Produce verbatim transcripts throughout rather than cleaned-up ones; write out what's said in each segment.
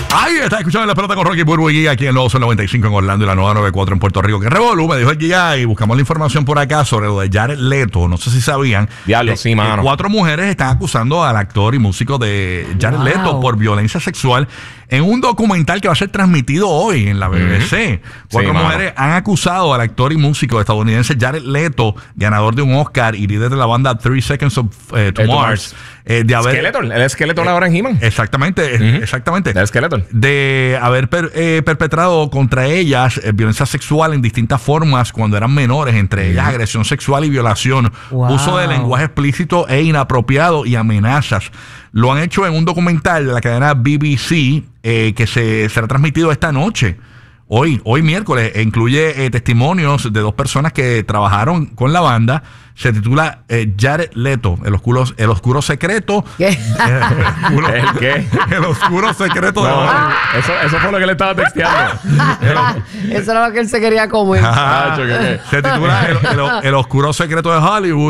Ahí está escuchando La Pelota con Rocky Burbu y Giga aquí en Nuevo Sol noventa y cinco en Orlando y la nueva noventa y cuatro en Puerto Rico. Que revolú, me dijo el Giga y buscamos la información por acá sobre lo de Jared Leto. No sé si sabían. Diablo, eh, sí, mano. Eh, cuatro mujeres están acusando al actor y músico de Jared Wow. Leto por violencia sexual en un documental que va a ser transmitido hoy en la B B C. Uh-huh. Cuatro Sí, mujeres han acusado al actor y músico estadounidense Jared Leto, ganador de un Oscar y líder de la banda Three Seconds of, eh, to Eh, to Mars, Mars. eh, de haber... Skeletor, el Skeletor ahora en He-Man. Exactamente, Ujú. exactamente. El Skeletor. De haber per- eh, perpetrado contra ellas eh, violencia sexual en distintas formas cuando eran menores, entre ellas agresión sexual y violación, Wow. uso de lenguaje explícito e inapropiado y amenazas. Lo han hecho en un documental de la cadena B B C eh, que se será transmitido esta noche. Hoy, hoy miércoles, e incluye eh, testimonios de dos personas que trabajaron con la banda. Se titula eh, Jared Leto, el oscuro, el oscuro secreto. ¿Qué? Eh, el, oscuro, ¿El qué? el oscuro secreto de No, Hollywood. eso, eso fue lo que le estaba texteando. Eso era lo que él se quería comer. Ajá. Nacho, ¿qué, Se titula el, el- el oscuro secreto de Hollywood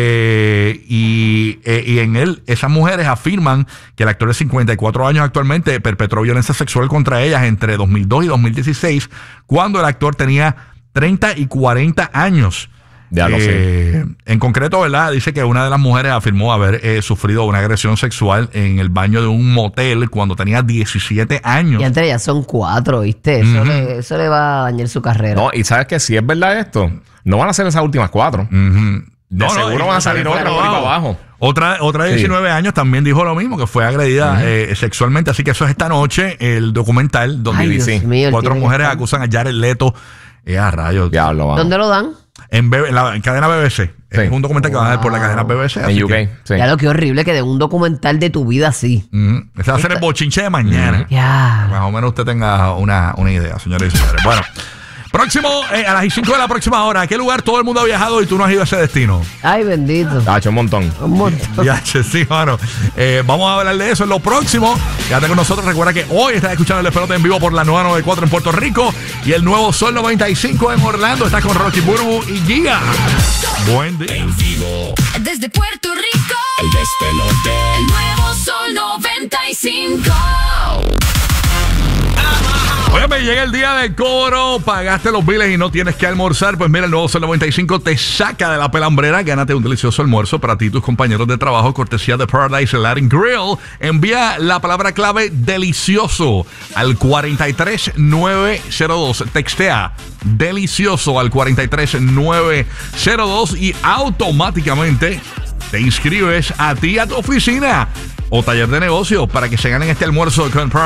eh, y, eh, y en él esas mujeres afirman que el actor de cincuenta y cuatro años actualmente perpetró violencia sexual contra ellas entre dos mil dos y dos mil dieciséis cuando el actor tenía treinta y cuarenta años. Ya lo Eh, en concreto, ¿verdad? Dice que una de las mujeres afirmó haber eh, sufrido una agresión sexual en el baño de un motel cuando tenía diecisiete años. Y entre ellas son cuatro, ¿viste? Eso, Ujú. le, eso le va a dañar su carrera. No, y sabes que si es verdad esto, no van a ser esas últimas cuatro. Ujú. De No, no, seguro y- van a salir y- otras por ahí para abajo. Otra, otra de Sí. diecinueve años también dijo lo mismo, que fue agredida eh, sexualmente. Así que eso es esta noche, el documental donde Ay, Dios sí. mío, él cuatro tiene que mujeres estar- acusan a Jared Leto. Eh, a rayos. Diablo, mano. ¿Dónde lo dan? En, B- en la en cadena B B C. Sí. Es un documental que van a dar por la cadena B B C. así En U K. que, Sí. Ya lo que horrible que de un documental de tu vida así. ujú, ese va a ser el bochinche de mañana. Ya. Más o menos usted tenga una, una idea, señores y señores. Bueno, próximo, eh, a las cinco de la próxima hora, ¿a qué lugar todo el mundo ha viajado y tú no has ido a ese destino? Ay, bendito. Ha hecho un montón. Un montón. Ya, che, sí, mano. Eh, vamos a hablar de eso en lo próximo. Quédate con nosotros. Recuerda que hoy estás escuchando el Despelote en vivo por la nueva noventa y cuatro en Puerto Rico y el nuevo Sol noventa y cinco en Orlando. Estás con Rocky Burbu y Giga. Buen día. Desde Puerto Rico, el despelote, el nuevo Sol noventa y cinco. Oye, me llega el día del cobro, pagaste los biles y no tienes que almorzar. Pues mira, el nuevo Sol noventa y cinco te saca de la pelambrera. Gánate un delicioso almuerzo para ti y tus compañeros de trabajo, cortesía de Paradise Latin Grill. Envía la palabra clave delicioso al cuarenta y tres nueve cero dos. Textea delicioso al cuarenta y tres nueve cero dos y automáticamente te inscribes a ti, a tu oficina o taller de negocio para que se ganen este almuerzo con Paradise